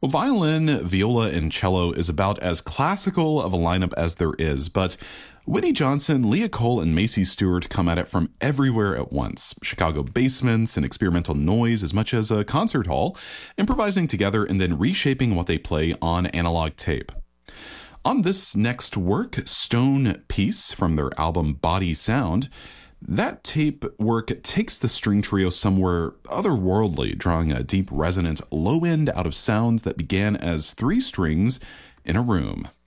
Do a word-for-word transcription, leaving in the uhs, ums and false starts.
Well, violin, viola, and cello is about as classical of a lineup as there is, but Whitney Johnson, Leah Cole, and Macy Stewart come at it from everywhere at once. Chicago basements and experimental noise as much as a concert hall, improvising together and then reshaping what they play on analog tape. On this next work, Stone Peace, from their album Body Sound, that tape work takes the string trio somewhere otherworldly, drawing a deep resonant low end out of sounds that began as three strings in a room.